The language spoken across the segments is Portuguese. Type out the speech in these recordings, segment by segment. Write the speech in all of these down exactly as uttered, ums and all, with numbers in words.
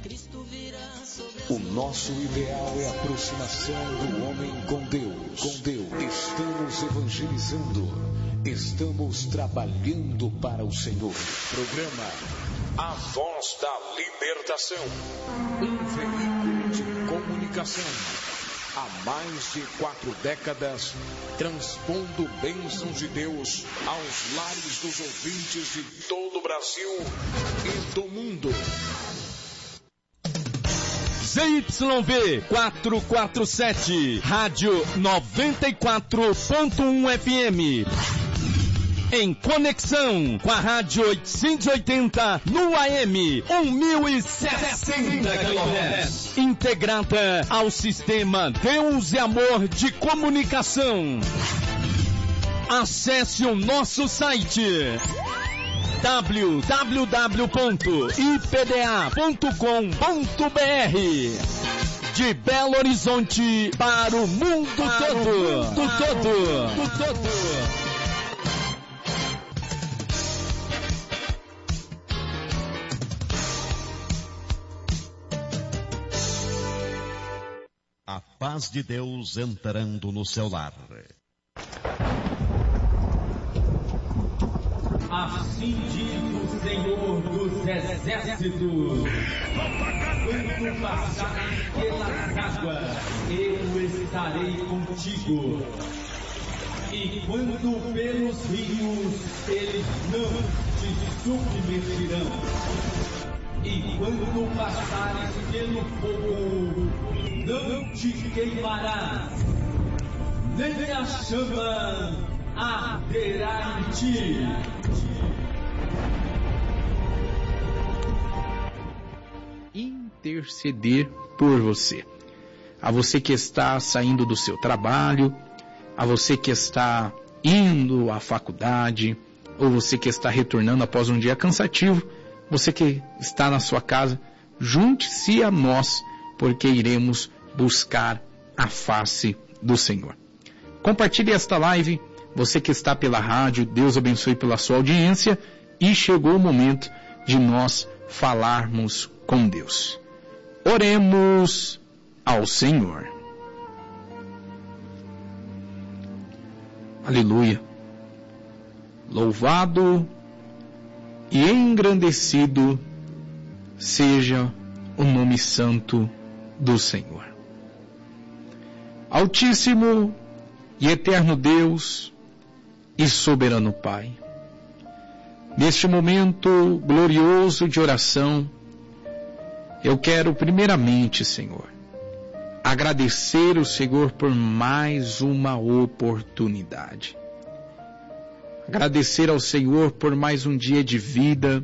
O nosso ideal é a aproximação do homem com Deus. Com Deus. Estamos evangelizando. Estamos trabalhando para o Senhor. Programa A Voz da Libertação. Um veículo de comunicação. Há mais de quatro décadas, transpondo bênçãos de Deus aos lares dos ouvintes de todo o Brasil e do mundo. Z Y V quatrocentos e quarenta e sete, Rádio noventa e quatro ponto um F M. Em conexão com a Rádio oitocentos e oitenta no A M mil e sessenta quilohertz. Integrada ao sistema Deus e Amor de Comunicação. Acesse o nosso site w w w ponto i p d a ponto com ponto b r. De Belo Horizonte para o mundo para todo. O mundo todo. Mundo todo. A paz de Deus entrando no seu lar. Assim diz o Senhor dos Exércitos: quando passares pelas águas, eu estarei contigo. E quando pelos rios, eles não te submergirão. E quando passares pelo fogo, não te queimarás, nem a chama arderá em ti. Interceder por você. A você que está saindo do seu trabalho, a você que está indo à faculdade, ou você que está retornando após um dia cansativo, você que está na sua casa, junte-se a nós, porque iremos buscar a face do Senhor. Compartilhe esta live. Você que está pela rádio, Deus abençoe pela sua audiência, e chegou o momento de nós falarmos com Deus. Oremos ao Senhor. Aleluia. Louvado e engrandecido seja o nome santo do Senhor. Altíssimo e eterno Deus e soberano Pai, neste momento glorioso de oração, eu quero primeiramente, Senhor, agradecer o Senhor por mais uma oportunidade. Agradecer ao Senhor por mais um dia de vida,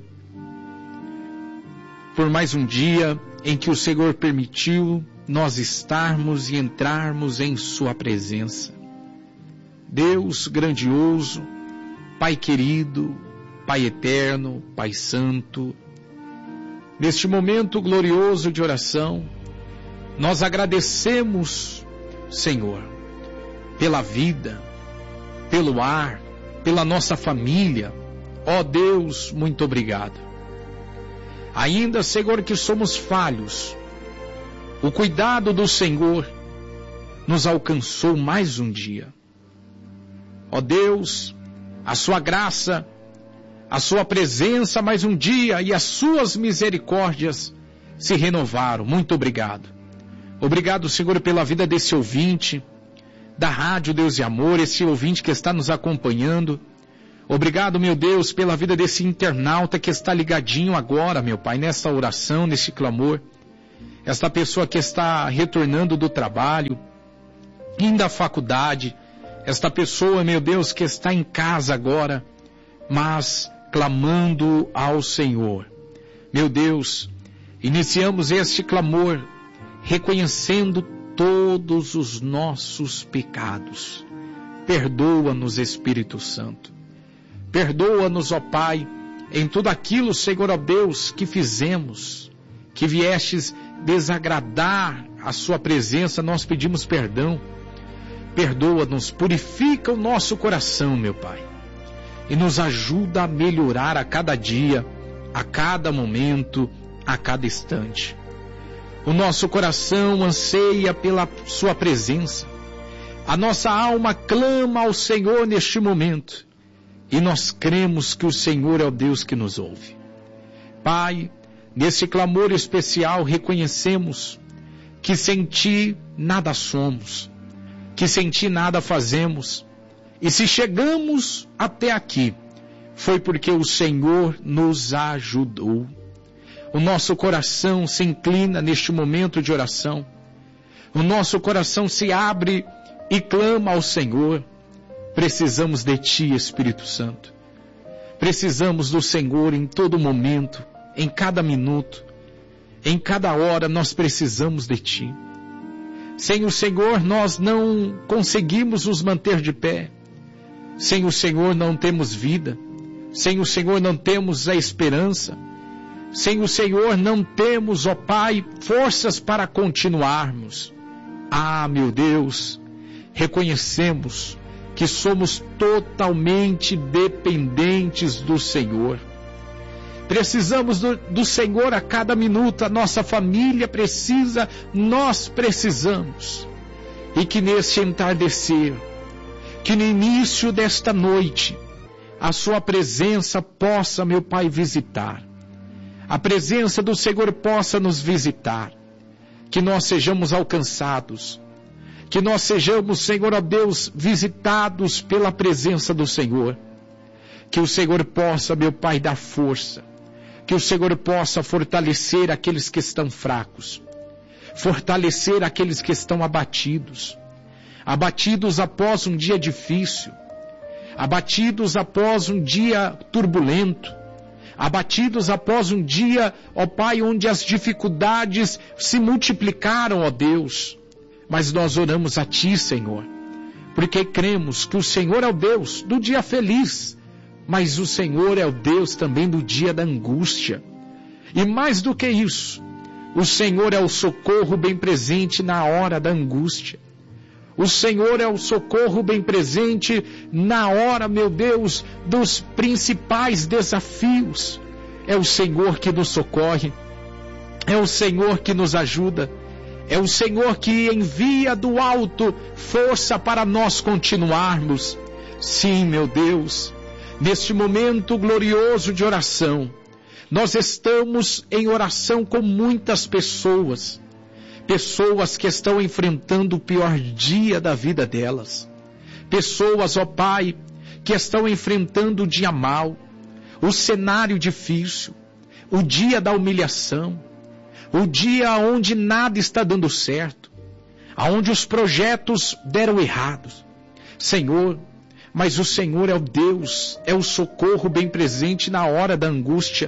por mais um dia em que o Senhor permitiu nós estarmos e entrarmos em Sua presença. Deus grandioso, Pai querido, Pai eterno, Pai santo, neste momento glorioso de oração, nós agradecemos, Senhor, pela vida, pelo ar, pela nossa família. Ó Deus, muito obrigado. Ainda, Senhor, que somos falhos, o cuidado do Senhor nos alcançou mais um dia. Ó Deus, a sua graça, a sua presença mais um dia e as suas misericórdias se renovaram. Muito obrigado. Obrigado, Senhor, pela vida desse ouvinte da Rádio Deus e Amor, esse ouvinte que está nos acompanhando. Obrigado, meu Deus, pela vida desse internauta que está ligadinho agora, meu Pai, nessa oração, nesse clamor. Esta pessoa que está retornando do trabalho, indo à faculdade. Esta pessoa, meu Deus, que está em casa agora, mas clamando ao Senhor. Meu Deus, iniciamos este clamor reconhecendo todos os nossos pecados. Perdoa-nos, Espírito Santo. Perdoa-nos, ó Pai, em tudo aquilo, Senhor, ó Deus, que fizemos, que viestes desagradar a sua presença, nós pedimos perdão. Perdoa-nos, purifica o nosso coração, meu Pai, e nos ajuda a melhorar a cada dia, a cada momento, a cada instante. O nosso coração anseia pela sua presença. A nossa alma clama ao Senhor neste momento. E nós cremos que o Senhor é o Deus que nos ouve. Pai, nesse clamor especial reconhecemos que sem Ti nada somos, que sem Ti nada fazemos. E se chegamos até aqui, foi porque o Senhor nos ajudou. O nosso coração se inclina neste momento de oração. O nosso coração se abre e clama ao Senhor. Precisamos de Ti, Espírito Santo. Precisamos do Senhor em todo momento, em cada minuto, em cada hora nós precisamos de Ti. Sem o Senhor nós não conseguimos nos manter de pé. Sem o Senhor não temos vida. Sem o Senhor não temos a esperança. Sem o Senhor não temos, ó Pai, forças para continuarmos. Ah, meu Deus, reconhecemos que somos totalmente dependentes do Senhor. Precisamos do, do Senhor a cada minuto, a nossa família precisa, nós precisamos. E que nesse entardecer, que no início desta noite, a Sua presença possa, meu Pai, visitar. A presença do Senhor possa nos visitar. Que nós sejamos alcançados. Que nós sejamos, Senhor, ó Deus, visitados pela presença do Senhor. Que o Senhor possa, meu Pai, dar força. Que o Senhor possa fortalecer aqueles que estão fracos. Fortalecer aqueles que estão abatidos. Abatidos após um dia difícil. Abatidos após um dia turbulento. Abatidos após um dia, ó Pai, onde as dificuldades se multiplicaram, ó Deus. Mas nós oramos a Ti, Senhor, porque cremos que o Senhor é o Deus do dia feliz, mas o Senhor é o Deus também do dia da angústia. E mais do que isso, o Senhor é o socorro bem presente na hora da angústia. O Senhor é o socorro bem presente na hora, meu Deus, dos principais desafios. É o Senhor que nos socorre, é o Senhor que nos ajuda. É o Senhor que envia do alto força para nós continuarmos. Sim, meu Deus, neste momento glorioso de oração, nós estamos em oração com muitas pessoas. Pessoas que estão enfrentando o pior dia da vida delas. Pessoas, ó Pai, que estão enfrentando o dia mau, o cenário difícil, o dia da humilhação. O dia onde nada está dando certo, onde os projetos deram errados. Senhor, mas o Senhor é o Deus, é o socorro bem presente na hora da angústia.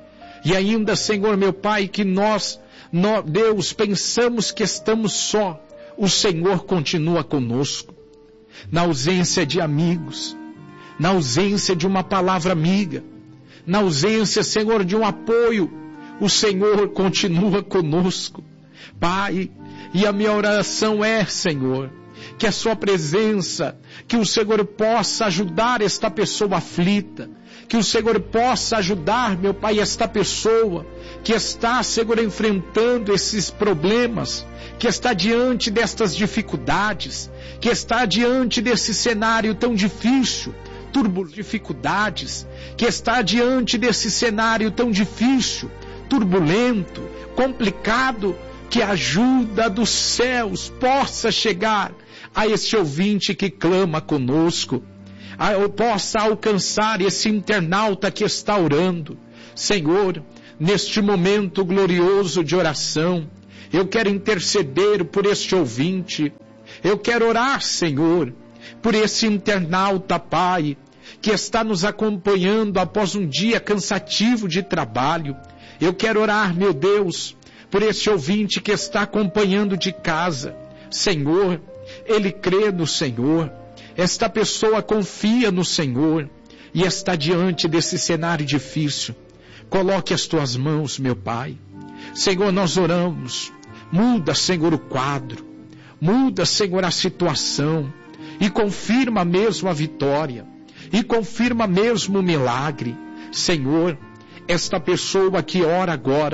E ainda, Senhor, meu Pai, que nós, nós, Deus, pensamos que estamos só, o Senhor continua conosco. Na ausência de amigos, na ausência de uma palavra amiga, na ausência, Senhor, de um apoio, o Senhor continua conosco. Pai, e a minha oração é, Senhor, que a Sua presença, que o Senhor possa ajudar esta pessoa aflita, que o Senhor possa ajudar, meu Pai, esta pessoa que está, Senhor, enfrentando esses problemas, que está diante destas dificuldades, que está diante desse cenário tão difícil, turbulento, dificuldades, que está diante desse cenário tão difícil, turbulento, complicado, que a ajuda dos céus possa chegar a este ouvinte que clama conosco, a, possa alcançar esse internauta que está orando. Senhor, neste momento glorioso de oração, eu quero interceder por este ouvinte, eu quero orar, Senhor, por esse internauta, Pai, que está nos acompanhando após um dia cansativo de trabalho. Eu quero orar, meu Deus, por esse ouvinte que está acompanhando de casa. Senhor, ele crê no Senhor. Esta pessoa confia no Senhor e está diante desse cenário difícil. Coloque as Tuas mãos, meu Pai. Senhor, nós oramos. Muda, Senhor, o quadro. Muda, Senhor, a situação. E confirma mesmo a vitória. E confirma mesmo o milagre. Senhor, esta pessoa que ora agora,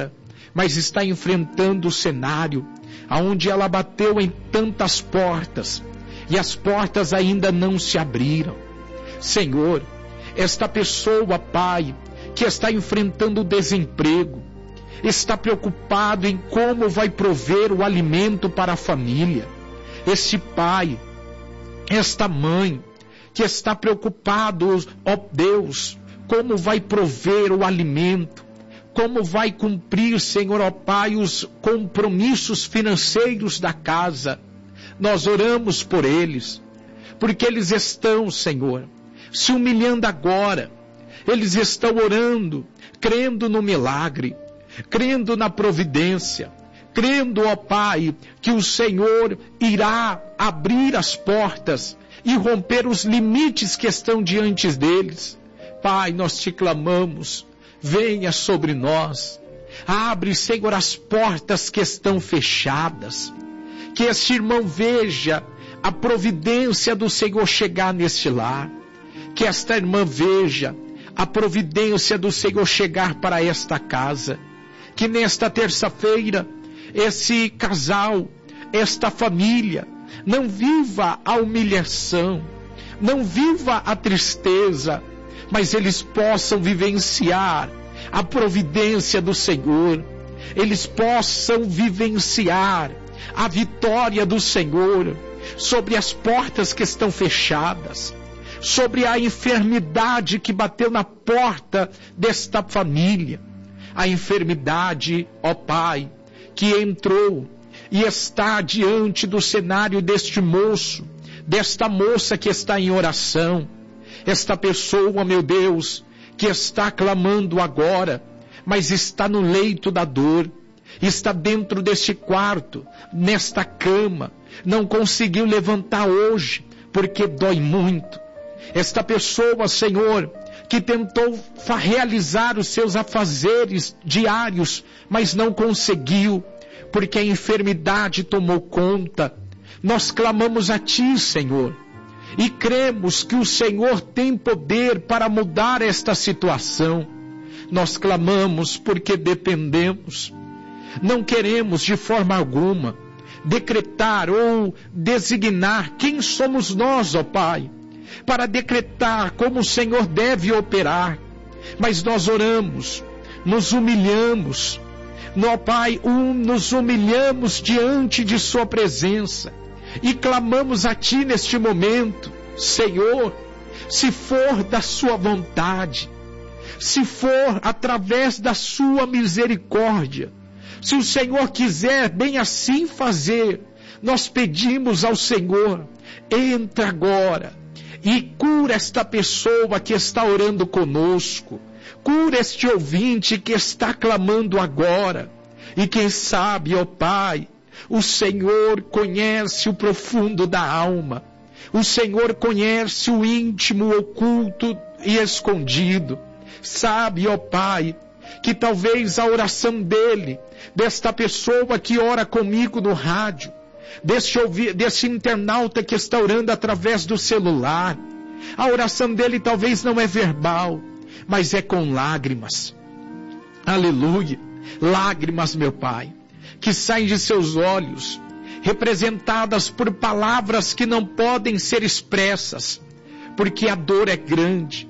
mas está enfrentando o cenário onde ela bateu em tantas portas e as portas ainda não se abriram. Senhor, esta pessoa, Pai, que está enfrentando o desemprego, está preocupado em como vai prover o alimento para a família. Este pai, esta mãe, que está preocupado, ó Deus, como vai prover o alimento, como vai cumprir, Senhor, ó Pai, os compromissos financeiros da casa. Nós oramos por eles, porque eles estão, Senhor, se humilhando agora. Eles estão orando, crendo no milagre, crendo na providência, crendo, ó Pai, que o Senhor irá abrir as portas e romper os limites que estão diante deles. Pai, nós te clamamos, venha sobre nós, abre, Senhor, as portas que estão fechadas, que este irmão veja a providência do Senhor chegar neste lar, que esta irmã veja a providência do Senhor chegar para esta casa, que nesta terça-feira esse casal, esta família, não viva a humilhação, não viva a tristeza, mas eles possam vivenciar a providência do Senhor, eles possam vivenciar a vitória do Senhor sobre as portas que estão fechadas, sobre a enfermidade que bateu na porta desta família, a enfermidade, ó Pai, que entrou e está diante do cenário deste moço, desta moça que está em oração, esta pessoa, meu Deus, que está clamando agora, mas está no leito da dor, está dentro deste quarto, nesta cama, não conseguiu levantar hoje, porque dói muito. Esta pessoa, Senhor, que tentou realizar os seus afazeres diários, mas não conseguiu, porque a enfermidade tomou conta. Nós clamamos a Ti, Senhor, e cremos que o Senhor tem poder para mudar esta situação. Nós clamamos porque dependemos. Não queremos de forma alguma decretar ou designar quem somos nós, ó Pai, para decretar como o Senhor deve operar, mas nós oramos, nos humilhamos, ó Pai, um, nos humilhamos diante de Sua presença e clamamos a Ti neste momento. Senhor, se for da Sua vontade, se for através da Sua misericórdia, se o Senhor quiser bem assim fazer, nós pedimos ao Senhor, entra agora e cura esta pessoa que está orando conosco, cura este ouvinte que está clamando agora, e quem sabe, ó Pai, o Senhor conhece o profundo da alma, o Senhor conhece o íntimo, oculto e escondido, sabe, ó Pai, que talvez a oração dele, desta pessoa que ora comigo no rádio, desse, desse internauta que está orando através do celular, a oração dele talvez não é verbal, mas é com lágrimas. Aleluia! Lágrimas, meu Pai, que saem de seus olhos, representadas por palavras que não podem ser expressas, porque a dor é grande.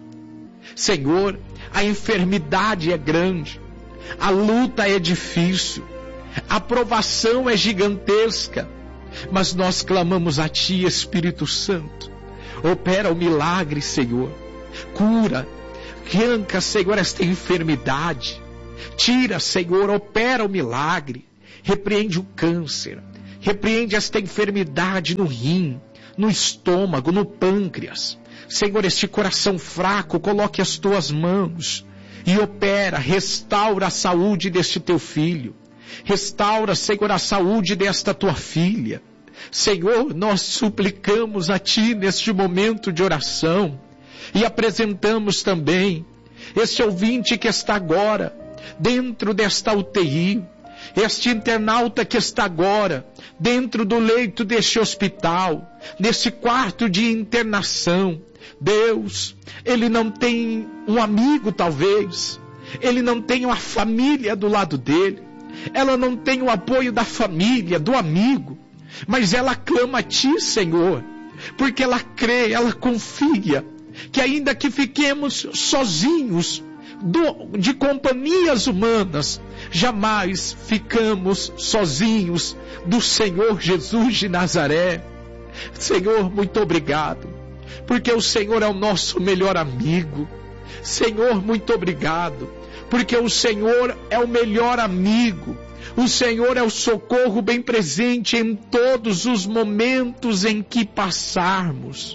Senhor, a enfermidade é grande, a luta é difícil, a provação é gigantesca, mas nós clamamos a Ti, Espírito Santo. Opera o milagre, Senhor. Cura, arranca, Senhor, esta enfermidade. Tira, Senhor, opera o milagre. Repreende o câncer. Repreende esta enfermidade no rim, no estômago, no pâncreas. Senhor, este coração fraco, coloque as Tuas mãos e opera, restaura a saúde deste Teu filho. Restaura, Senhor, a saúde desta Tua filha. Senhor, nós suplicamos a Ti neste momento de oração e apresentamos também este ouvinte que está agora dentro desta U T I, este internauta que está agora dentro do leito deste hospital, nesse quarto de internação. Deus, ele não tem um amigo talvez, ele não tem uma família do lado dele, ela não tem o apoio da família, do amigo, mas ela clama a Ti, Senhor, porque ela crê, ela confia, que ainda que fiquemos sozinhos, do, de companhias humanas, jamais ficamos sozinhos do Senhor Jesus de Nazaré. Senhor, muito obrigado, porque o Senhor é o nosso melhor amigo. Senhor, muito obrigado, porque o Senhor é o melhor amigo. O Senhor é o socorro bem presente em todos os momentos em que passarmos.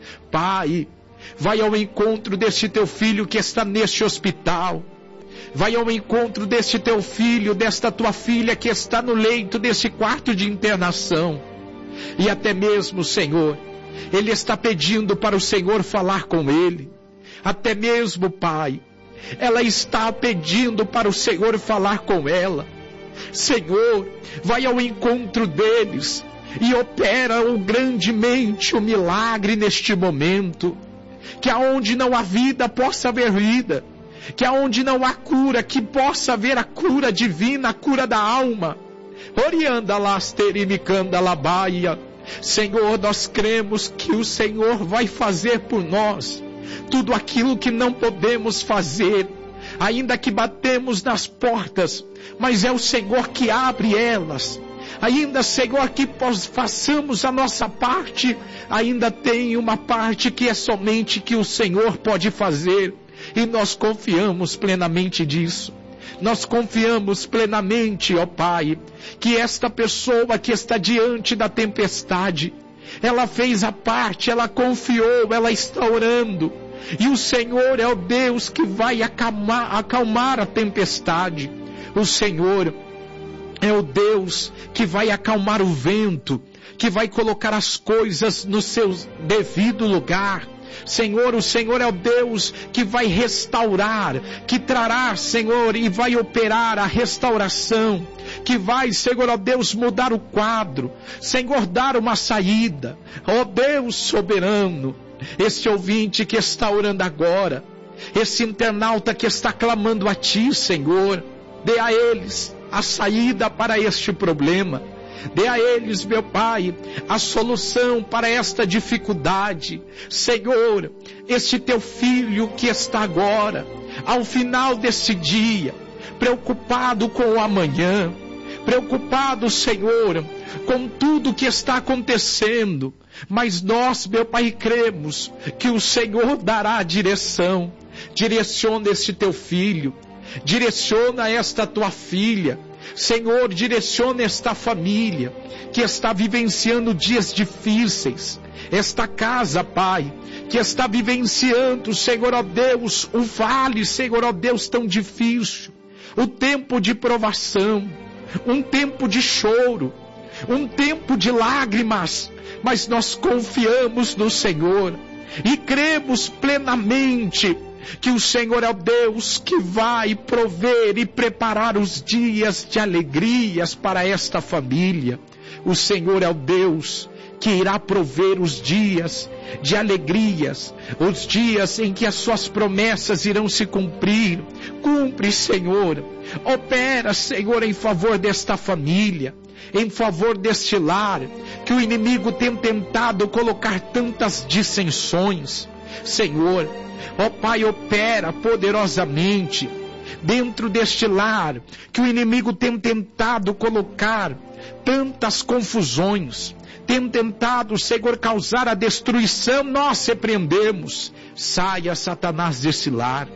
Pai, vai ao encontro deste teu filho que está neste hospital. Vai ao encontro deste teu filho, desta tua filha que está no leito desse quarto de internação. E até mesmo, Senhor, ele está pedindo para o Senhor falar com ele. Até mesmo, Pai, ela está pedindo para o Senhor falar com ela. Senhor, vai ao encontro deles e opera o grandemente o milagre neste momento. Que aonde não há vida, possa haver vida. Que aonde não há cura, que possa haver a cura divina, a cura da alma. Orianda lasterimicanda labaia. Senhor, nós cremos que o Senhor vai fazer por nós tudo aquilo que não podemos fazer, ainda que batemos nas portas, mas é o Senhor que abre elas. Ainda, Senhor, que façamos a nossa parte, ainda tem uma parte que é somente que o Senhor pode fazer, e nós confiamos plenamente disso. Nós confiamos plenamente, ó Pai, que esta pessoa que está diante da tempestade, ela fez a parte, ela confiou, ela está orando. E o Senhor é o Deus que vai acalmar, acalmar a tempestade. O Senhor é o Deus que vai acalmar o vento, que vai colocar as coisas no seu devido lugar. Senhor, o Senhor é o Deus que vai restaurar, que trará, Senhor, e vai operar a restauração, que vai, Senhor, ó Deus, mudar o quadro, Senhor, dar uma saída. Ó Deus soberano, esse ouvinte que está orando agora, esse internauta que está clamando a Ti, Senhor, dê a eles a saída para este problema. Dê a eles, meu Pai, a solução para esta dificuldade. Senhor, este teu filho que está agora, ao final desse dia, preocupado com o amanhã, preocupado, Senhor, com tudo que está acontecendo, mas nós, meu Pai, cremos que o Senhor dará a direção. Direciona este teu filho, direciona esta tua filha. Senhor, direciona esta família que está vivenciando dias difíceis. Esta casa, Pai, que está vivenciando, Senhor, ó Deus, o vale, Senhor, ó Deus, tão difícil. O tempo de provação, um tempo de choro, um tempo de lágrimas. Mas nós confiamos no Senhor e cremos plenamente que o Senhor é o Deus que vai prover e preparar os dias de alegrias para esta família. O Senhor é o Deus que irá prover os dias de alegrias, os dias em que as suas promessas irão se cumprir. Cumpre, Senhor. Opera, Senhor, em favor desta família, em favor deste lar, que o inimigo tem tentado colocar tantas dissensões. Senhor, ó Pai, opera poderosamente dentro deste lar, que o inimigo tem tentado colocar tantas confusões, tem tentado, Senhor, causar a destruição. Nós repreendemos. Saia, Satanás, desse lar,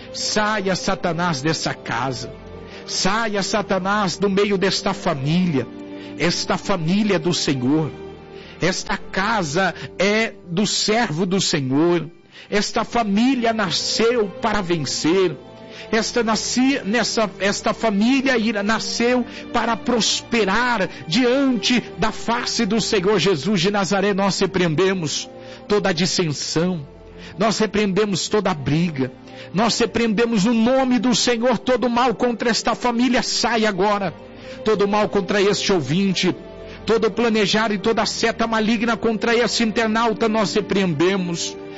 saia, Satanás, dessa casa, saia, Satanás, do meio desta família. Esta família é do Senhor, esta casa é do servo do Senhor. Esta família nasceu para vencer. Esta, nasci, nessa, esta família nasceu para prosperar diante da face do Senhor Jesus de Nazaré. Nós repreendemos toda a dissensão, nós repreendemos toda a briga, nós repreendemos no nome do Senhor todo mal contra esta família. Sai agora todo mal contra este ouvinte, todo planejar e toda seta maligna contra este internauta. Nós repreendemos